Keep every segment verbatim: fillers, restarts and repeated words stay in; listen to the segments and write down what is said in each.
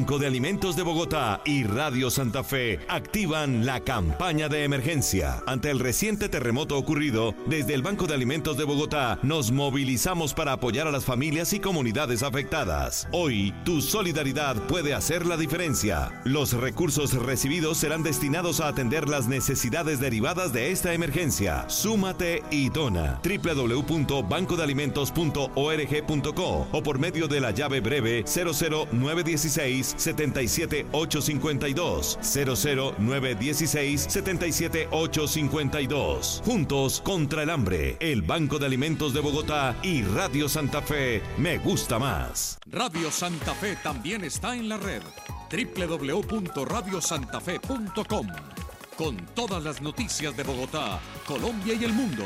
Banco de Alimentos de Bogotá y Radio Santa Fe activan la campaña de emergencia. Ante el reciente terremoto ocurrido, desde el Banco de Alimentos de Bogotá nos movilizamos para apoyar a las familias y comunidades afectadas. Hoy, tu solidaridad puede hacer la diferencia. Los recursos recibidos serán destinados a atender las necesidades derivadas de esta emergencia. Súmate y dona. doble u doble u doble u punto banco de alimentos punto org punto co o por medio de la llave breve cero cero nueve uno seis siete siete ocho cinco dos, cero cero nueve uno seis siete siete ocho cinco dos. Juntos contra el hambre, el Banco de Alimentos de Bogotá y Radio Santa Fe me gusta más. Radio Santa Fe también está en la red, doble u doble u doble u punto radio santa fe punto com, con todas las noticias de Bogotá, Colombia y el mundo.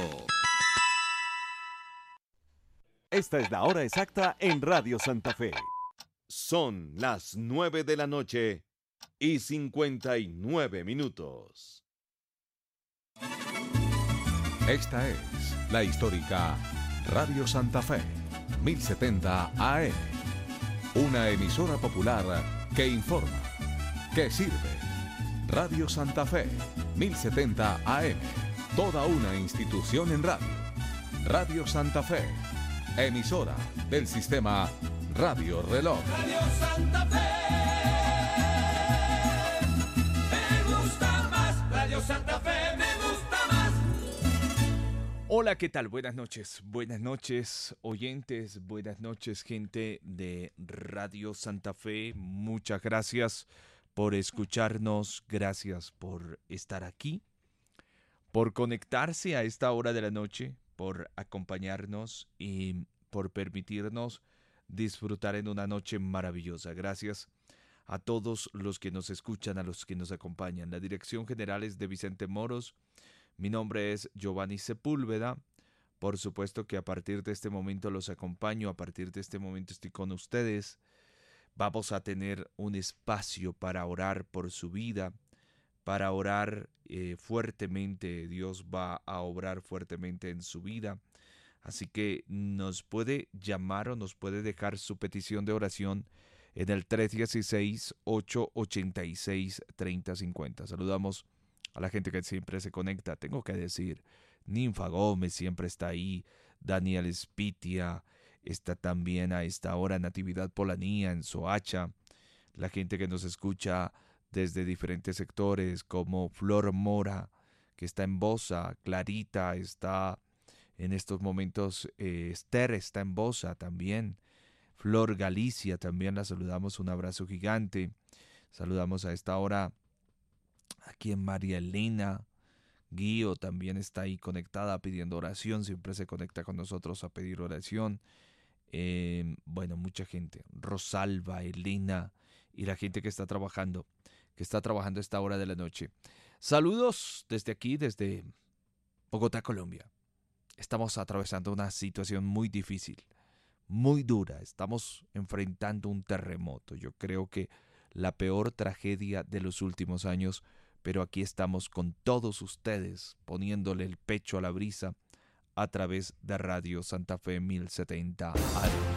Esta es la hora exacta en Radio Santa Fe. Son las nueve de la noche y cincuenta y nueve minutos. Esta es la histórica Radio Santa Fe, mil setenta A M. Una emisora popular que informa, que sirve. Radio Santa Fe, mil setenta A M. Toda una institución en radio. Radio Santa Fe, emisora del sistema Radio Reloj. Radio Santa Fe, me gusta más. Radio Santa Fe, me gusta más. Hola, ¿qué tal? Buenas noches. Buenas noches, oyentes. Buenas noches, gente de Radio Santa Fe. Muchas gracias por escucharnos. Gracias por estar aquí, por conectarse a esta hora de la noche, por acompañarnos y por permitirnos disfrutar en una noche maravillosa. Gracias a todos los que nos escuchan, a los que nos acompañan. La dirección general es de Vicente Moros. Mi nombre es Giovanni Sepúlveda. Por supuesto que a partir de este momento los acompaño, a partir de este momento estoy con ustedes. Vamos a tener un espacio para orar por su vida, para orar eh, fuertemente. Dios va a obrar fuertemente en su vida. Así que nos puede llamar o nos puede dejar su petición de oración en el tres uno seis, ocho ocho seis, tres cero cinco cero. Saludamos a la gente que siempre se conecta. Tengo que decir, Ninfa Gómez siempre está ahí, Daniel Espitia, está también a esta hora Natividad Polanía en Soacha, la gente que nos escucha desde diferentes sectores como Flor Mora, que está en Bosa, Clarita está en estos momentos, eh, Esther está en Bosa también, Flor Galicia también la saludamos, un abrazo gigante. Saludamos a esta hora aquí en María Elena, Guío también está ahí conectada pidiendo oración, siempre se conecta con nosotros a pedir oración. Eh, bueno, mucha gente, Rosalba, Elena y la gente que está trabajando, que está trabajando a esta hora de la noche. Saludos desde aquí, desde Bogotá, Colombia. Estamos atravesando una situación muy difícil, muy dura. Estamos enfrentando un terremoto. Yo creo que la peor tragedia de los últimos años, pero aquí estamos con todos ustedes poniéndole el pecho a la brisa a través de Radio Santa Fe mil setenta A M.